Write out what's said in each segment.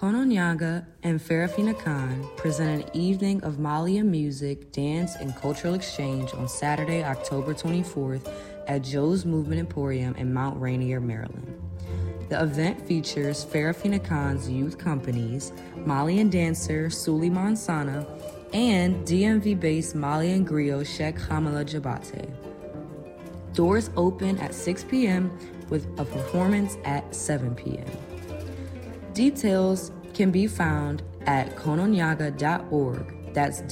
Kononyaga and Farafina Khan present an evening of Malian music, dance, and cultural exchange on Saturday, October 24th at Joe's Movement Emporium in Mount Rainier, Maryland. The event features Farafina Khan's youth companies, Malian dancer Suleiman Sana, and DMV-based Malian griot Sheikh Hamala Jabate. Doors open at 6 p.m. with a performance at 7 p.m. Details can be found at kononyaga.org. That's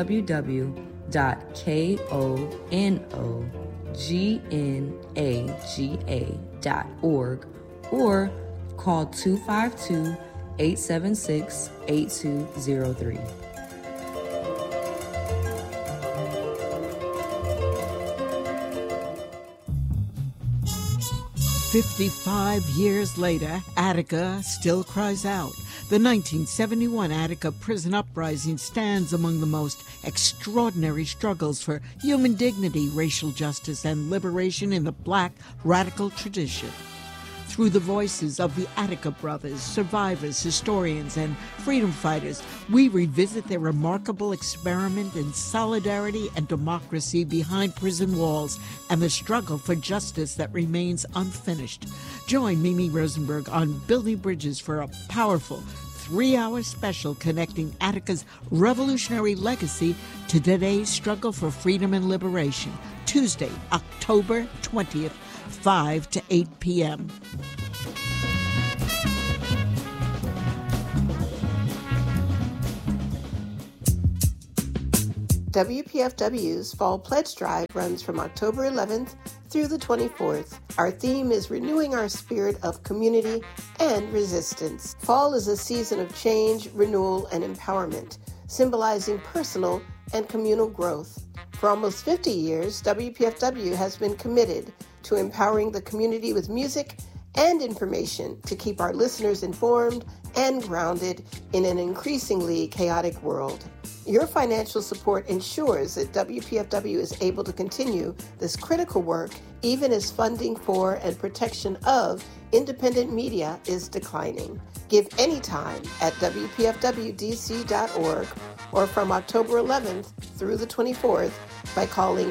www.kononyaga.org or call 252-876-8203. 55 years later, Attica still cries out. The 1971 Attica prison uprising stands among the most extraordinary struggles for human dignity, racial justice, and liberation in the Black radical tradition. Through the voices of the Attica brothers, survivors, historians, and freedom fighters, we revisit their remarkable experiment in solidarity and democracy behind prison walls and the struggle for justice that remains unfinished. Join Mimi Rosenberg on Building Bridges for a powerful 3-hour special connecting Attica's revolutionary legacy to today's struggle for freedom and liberation. Tuesday, October 20th, 5 to 8 p.m. WPFW's Fall Pledge Drive runs from October 11th through the 24th. Our theme is renewing our spirit of community and resistance. Fall is a season of change, renewal, and empowerment, symbolizing personal and communal growth. For almost 50 years, WPFW has been committed to empowering the community with music and information to keep our listeners informed and grounded in an increasingly chaotic world. Your financial support ensures that WPFW is able to continue this critical work even as funding for and protection of independent media is declining. Give anytime at WPFWDC.org or from October 11th through the 24th by calling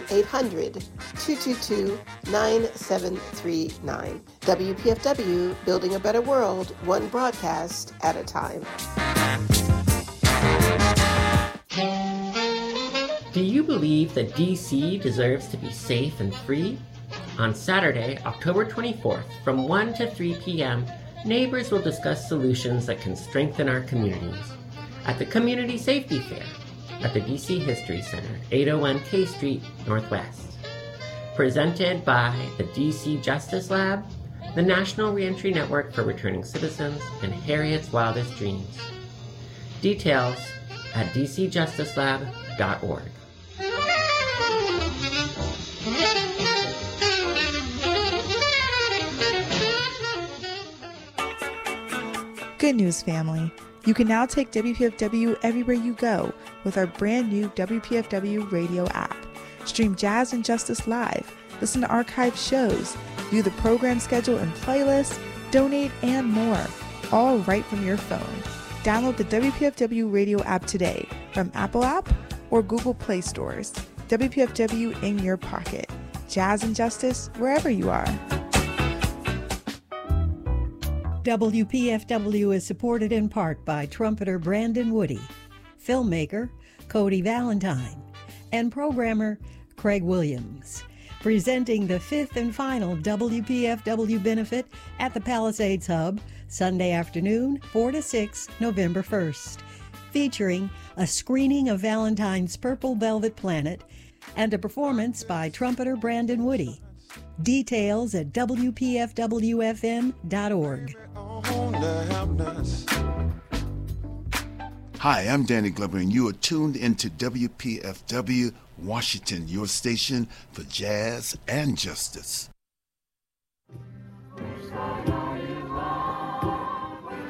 800-222-9739. WPFW, building a better world, one broadcast at a time. Do you believe that DC deserves to be safe and free? On Saturday, October 24th, from 1 to 3 p.m., neighbors will discuss solutions that can strengthen our communities at the Community Safety Fair at the DC History Center, 801 K Street Northwest. Presented by the DC Justice Lab, the National Reentry Network for Returning Citizens, and Harriet's Wildest Dreams. Details at dcjusticelab.org. Good news, family. You can now take WPFW everywhere you go with our brand new WPFW radio app. Stream Jazz and Justice live, listen to archived shows, view the program schedule and playlists, donate, and more, all right from your phone. Download the WPFW radio app today from Apple App or Google Play stores. WPFW in your pocket. Jazz and Justice wherever you are. WPFW is supported in part by trumpeter Brandon Woody, filmmaker Cody Valentine, and programmer Craig Williams, presenting the 5th and final WPFW benefit at the Palisades Hub, Sunday afternoon, 4 to 6, November 1st, featuring a screening of Valentine's Purple Velvet Planet and a performance by trumpeter Brandon Woody. Details at WPFWFM.org. Hi, I'm Danny Glover, and you are tuned into WPFW Washington, your station for jazz and justice.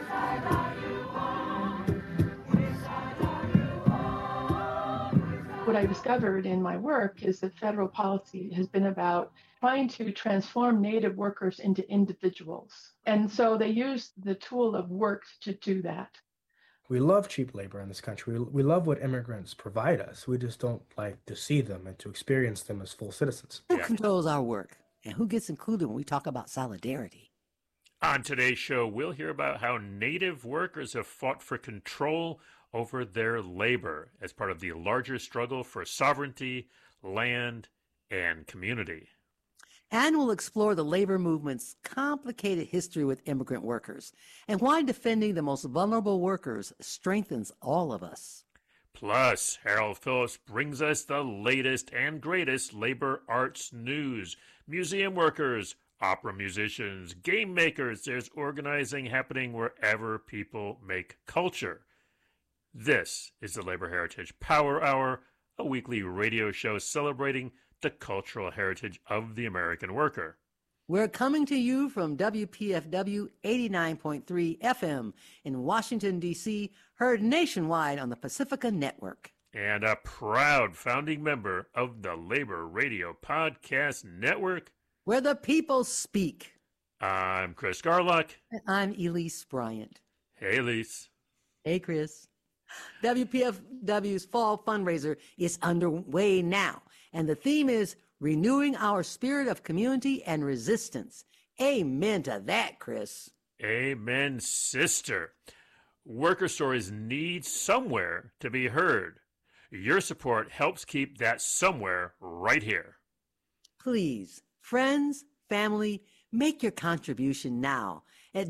Good I discovered in my work is that federal policy has been about trying to transform Native workers into individuals. And so they use the tool of work to do that. We love cheap labor in this country. We love what immigrants provide us. We just don't like to see them and to experience them as full citizens. Who controls our work? And who gets included when we talk about solidarity? On today's show, we'll hear about how Native workers have fought for control over their labor as part of the larger struggle for sovereignty, land, and community. And we'll explore the labor movement's complicated history with immigrant workers and why defending the most vulnerable workers strengthens all of us. Plus, Harold Phillips brings us the latest and greatest labor arts news. Museum workers, opera musicians, game makers, there's organizing happening wherever people make culture. This is the Labor Heritage Power Hour, a weekly radio show celebrating the cultural heritage of the American worker. We're coming to you from WPFW 89.3 FM in Washington, D.C., heard nationwide on the Pacifica Network. And a proud founding member of the Labor Radio Podcast Network, where the people speak. I'm Chris Garlock. And I'm Elise Bryant. Hey, Elise. Hey, Chris. WPFW's fall fundraiser is underway now, and the theme is renewing our spirit of community and resistance. Amen to that, Chris. Amen, sister. Worker stories need somewhere to be heard. Your support helps keep that somewhere right here. Please, friends, family, make your contribution now at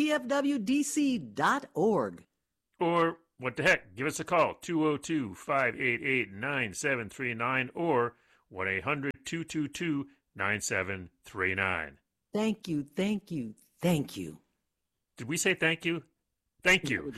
WPFWDC.org. Or, what the heck, give us a call, 202-588-9739 or 1-800-222-9739. Thank you, thank you, thank you. Did we say thank you? Thank you.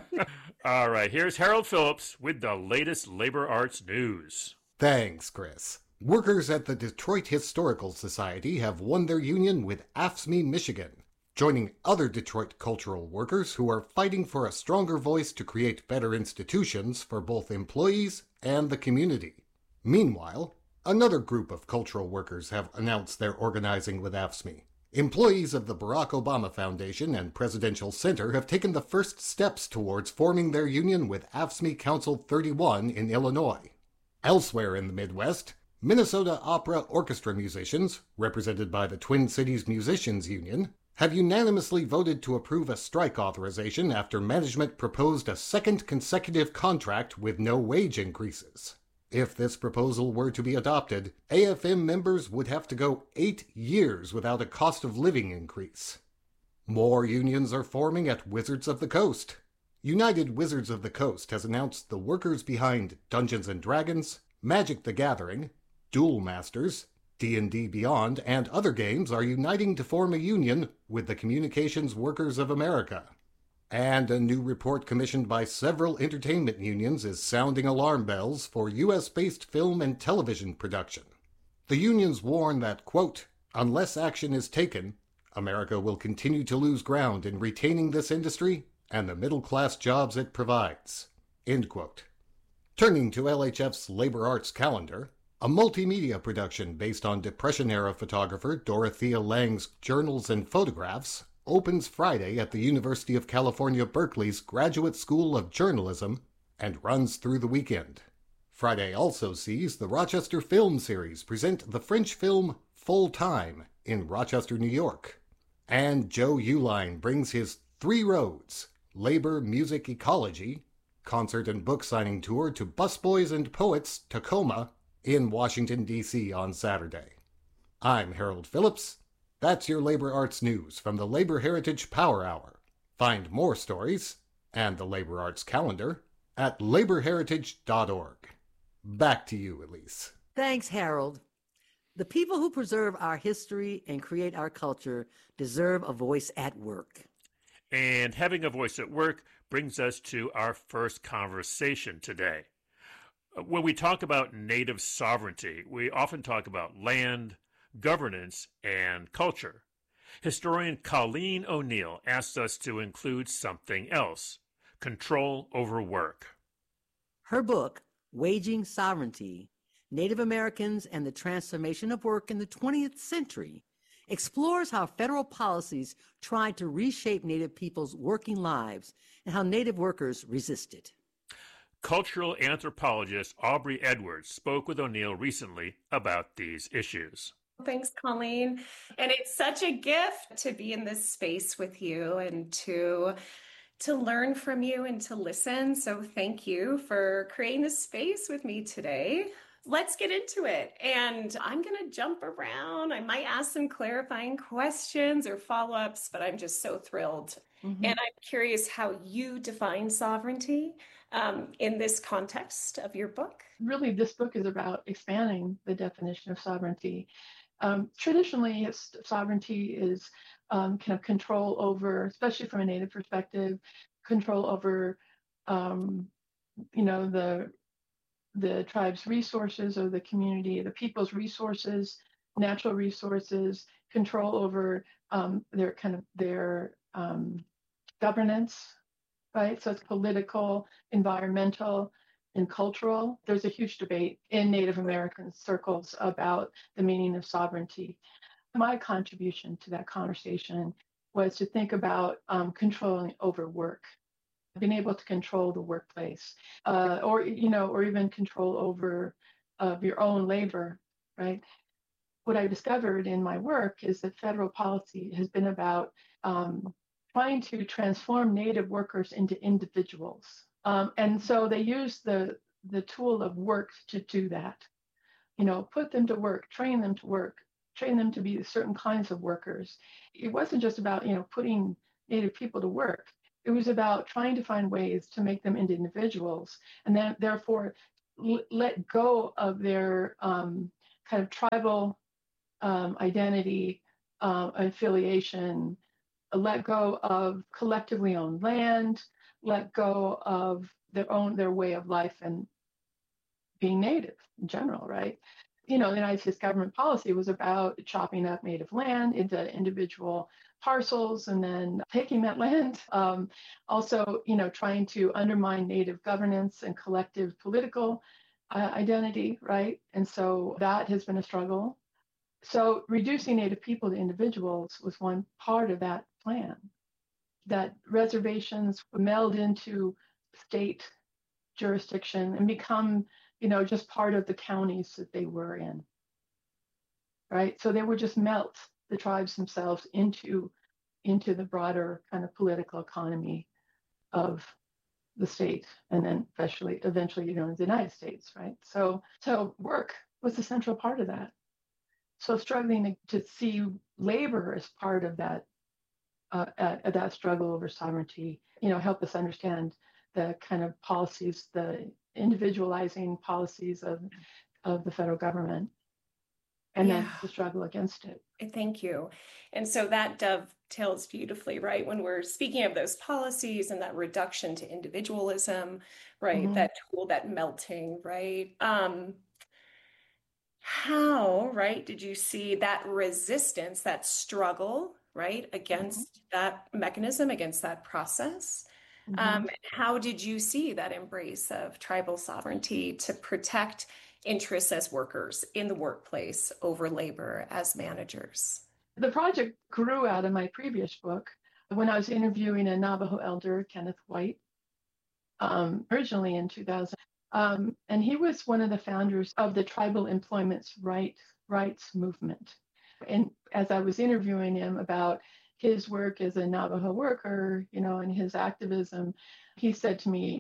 All right, here's Harold Phillips with the latest labor arts news. Thanks, Chris. Workers at the Detroit Historical Society have won their union with AFSCME Michigan, joining other Detroit cultural workers who are fighting for a stronger voice to create better institutions for both employees and the community. Meanwhile, another group of cultural workers have announced their organizing with AFSCME. Employees of the Barack Obama Foundation and Presidential Center have taken the first steps towards forming their union with AFSCME Council 31 in Illinois. Elsewhere in the Midwest, Minnesota Opera Orchestra musicians, represented by the Twin Cities Musicians Union, have unanimously voted to approve a strike authorization after management proposed a second consecutive contract with no wage increases. If this proposal were to be adopted, AFM members would have to go 8 years without a cost of living increase. More unions are forming at Wizards of the Coast. United Wizards of the Coast has announced the workers behind Dungeons & Dragons, Magic the Gathering, Duel Masters, D&D Beyond, and other games are uniting to form a union with the Communications Workers of America. And a new report commissioned by several entertainment unions is sounding alarm bells for U.S.-based film and television production. The unions warn that, quote, unless action is taken, America will continue to lose ground in retaining this industry and the middle-class jobs it provides, end quote. Turning to LHF's Labor Arts Calendar, a multimedia production based on Depression-era photographer Dorothea Lange's journals and photographs opens Friday at the University of California, Berkeley's Graduate School of Journalism and runs through the weekend. Friday also sees the Rochester Film Series present the French film Full Time in Rochester, New York. And Joe Uline brings his Three Roads, Labor, Music, Ecology, concert and book signing tour to Busboys and Poets, Tacoma, in Washington, D.C. on Saturday. I'm Harold Phillips. That's your labor arts news from the Labor Heritage Power Hour. Find more stories and the Labor Arts Calendar at laborheritage.org. Back to you, Elise. Thanks, Harold. The people who preserve our history and create our culture deserve a voice at work. And having a voice at work brings us to our first conversation today. When we talk about native sovereignty, we often talk about land, governance, and culture. Historian Colleen O'Neill asks us to include something else: control over work. Her book, Waging Sovereignty, Native Americans and the Transformation of Work in the 20th Century, explores how federal policies tried to reshape Native people's working lives and how Native workers resisted. Cultural anthropologist Aubrey Edwards spoke with O'Neill recently about these issues. Thanks, Colleen. And it's such a gift to be in this space with you and to learn from you and to listen. So thank you for creating this space with me today. Let's get into it. And I'm going to jump around. I might ask some clarifying questions or follow-ups, but I'm just so thrilled. Mm-hmm. And I'm curious how you define sovereignty in this context of your book. Really, this book is about expanding the definition of sovereignty. Traditionally, sovereignty is kind of control over, especially from a Native perspective, control over, the tribe's resources or the community, the people's resources, natural resources, control over their governance, right? So it's political, environmental, and cultural. There's a huge debate in Native American circles about the meaning of sovereignty. My contribution to that conversation was to think about controlling over work, being able to control the workplace, or even control over your own labor, right? What I discovered in my work is that federal policy has been about trying to transform Native workers into individuals. And so they use the tool of work to do that. Put them to work, train them to work, train them to be certain kinds of workers. It wasn't just about, putting Native people to work. It was about trying to find ways to make them into individuals and then therefore let go of their kind of tribal identity, affiliation, let go of collectively owned land, let go of their way of life and being Native in general, right? The United States government policy was about chopping up Native land into individual parcels and then taking that land. Also, trying to undermine Native governance and collective political identity, right? And so that has been a struggle. So reducing Native people to individuals was one part of that plan. That reservations would meld into state jurisdiction and become, just part of the counties that they were in, right? So they would just melt the tribes themselves into the broader kind of political economy of the state, and then eventually, the United States, right? So work was the central part of that. So struggling to see labor as part of that that struggle over sovereignty, help us understand the kind of policies, the individualizing policies of the federal government, and then the struggle against it. Thank you. And so that dovetails beautifully, right? When we're speaking of those policies and that reduction to individualism, right? Mm-hmm. That tool, that melting, right? How, right, did you see that resistance, that struggle, right, against that mechanism, against that process? Mm-hmm. How did you see that embrace of tribal sovereignty to protect interests as workers in the workplace over labor as managers? The project grew out of my previous book when I was interviewing a Navajo elder, Kenneth White, originally in 2000. And he was one of the founders of the Tribal Employment Rights Movement. And as I was interviewing him about his work as a Navajo worker, and his activism, he said to me,